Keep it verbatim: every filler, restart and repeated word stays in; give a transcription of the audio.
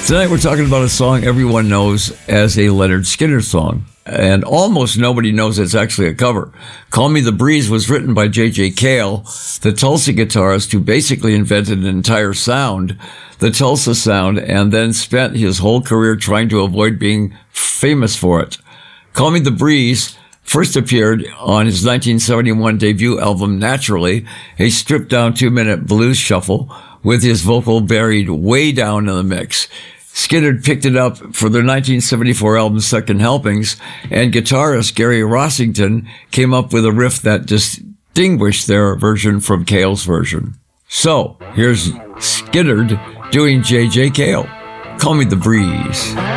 Tonight we're talking about a song everyone knows as a Lynyrd Skynyrd song, and almost nobody knows it's actually a cover. Call Me the Breeze was written by J J Cale, the Tulsa guitarist who basically invented an entire sound, the Tulsa sound, and then spent his whole career trying to avoid being famous for it. Call Me the Breeze first appeared on his nineteen seventy-one debut album Naturally, a stripped-down two-minute blues shuffle with his vocal buried way down in the mix. Skynyrd picked it up for their nineteen seventy-four album Second Helpings, and guitarist Gary Rossington came up with a riff that distinguished their version from Cale's version. So, here's Skynyrd doing J J Cale. Call Me the Breeze.